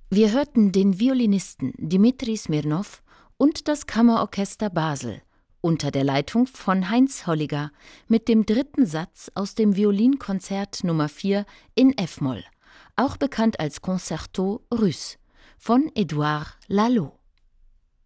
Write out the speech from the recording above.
Wir hörten den Violinisten Dimitri Smirnow und das Kammerorchester Basel unter der Leitung von Heinz Holliger mit dem dritten Satz aus dem Violinkonzert Nummer 4 in F-Moll, auch bekannt als Concerto Russe, von Édouard Laloux.